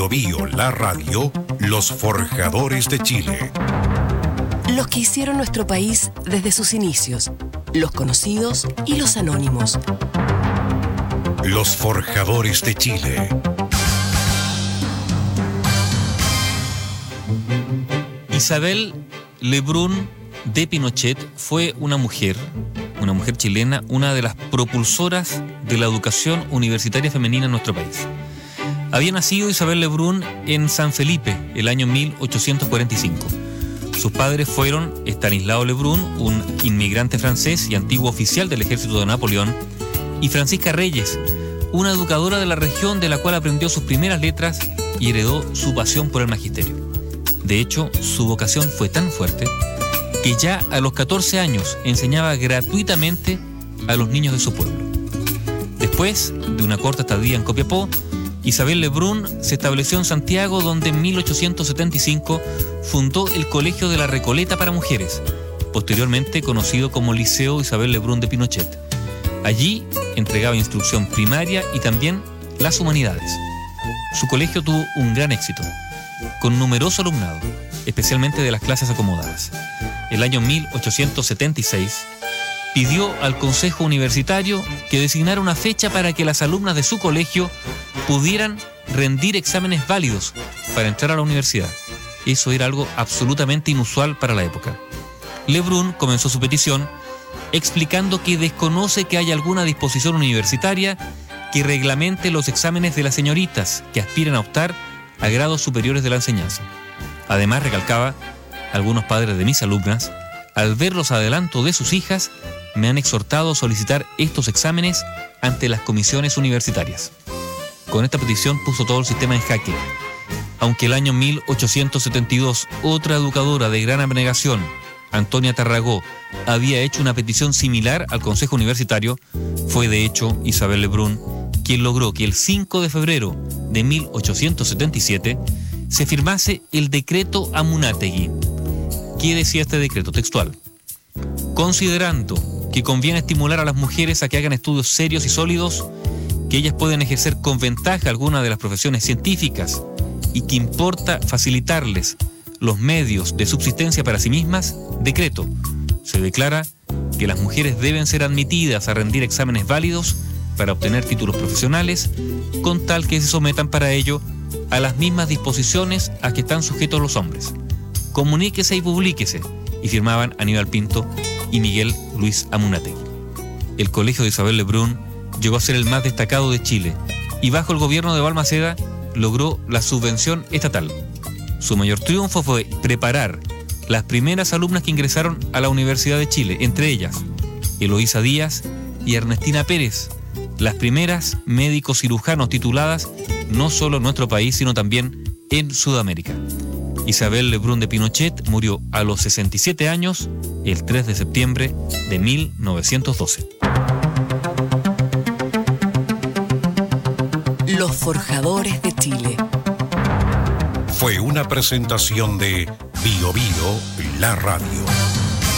Bío, la radio, los forjadores de Chile. Los que hicieron nuestro país desde sus inicios, los conocidos y los anónimos. Los forjadores de Chile. Isabel Lebrun de Pinochet fue una mujer chilena, una de las propulsoras de la educación universitaria femenina en nuestro país. Había nacido Isabel Lebrun en San Felipe, el año 1845. Sus padres fueron Estanislao Lebrun, un inmigrante francés y antiguo oficial del ejército de Napoleón, y Francisca Reyes, una educadora de la región de la cual aprendió sus primeras letras y heredó su pasión por el magisterio. De hecho, su vocación fue tan fuerte que ya a los 14 años enseñaba gratuitamente a los niños de su pueblo. Después de una corta estadía en Copiapó, Isabel Lebrun se estableció en Santiago, donde en 1875 fundó el Colegio de la Recoleta para Mujeres, posteriormente conocido como Liceo Isabel Lebrun de Pinochet. Allí entregaba instrucción primaria y también las humanidades. Su colegio tuvo un gran éxito, con numeroso alumnado, especialmente de las clases acomodadas. El año 1876 pidió al Consejo Universitario que designara una fecha para que las alumnas de su colegio pudieran rendir exámenes válidos para entrar a la universidad. Eso era algo absolutamente inusual para la época. Lebrun comenzó su petición explicando que desconoce que haya alguna disposición universitaria que reglamente los exámenes de las señoritas que aspiran a optar a grados superiores de la enseñanza. Además, recalcaba: algunos padres de mis alumnas, al ver los adelantos de sus hijas, me han exhortado a solicitar estos exámenes ante las comisiones universitarias. Con esta petición puso todo el sistema en jaque. Aunque el año 1872 otra educadora de gran abnegación, Antonia Tarragó, había hecho una petición similar al Consejo Universitario, fue de hecho Isabel Lebrun quien logró que el 5 de febrero de 1877 se firmase el decreto Amunátegui. ¿Qué decía este decreto? Textual: considerando que conviene estimular a las mujeres a que hagan estudios serios y sólidos, que ellas pueden ejercer con ventaja alguna de las profesiones científicas y que importa facilitarles los medios de subsistencia para sí mismas, decreto: se declara que las mujeres deben ser admitidas a rendir exámenes válidos para obtener títulos profesionales, con tal que se sometan para ello a las mismas disposiciones a que están sujetos los hombres. Comuníquese y publíquese. Y firmaban Aníbal Pinto y Miguel Luis Amunátegui. El colegio de Isabel Lebrun llegó a ser el más destacado de Chile y bajo el gobierno de Balmaceda logró la subvención estatal. Su mayor triunfo fue preparar las primeras alumnas que ingresaron a la Universidad de Chile, entre ellas Eloísa Díaz y Ernestina Pérez, las primeras médicos cirujanos tituladas no solo en nuestro país, sino también en Sudamérica. Isabel Lebrun de Pinochet murió a los 67 años el 3 de septiembre de 1912. Los forjadores de Chile. Fue una presentación de Bío Bío, la radio.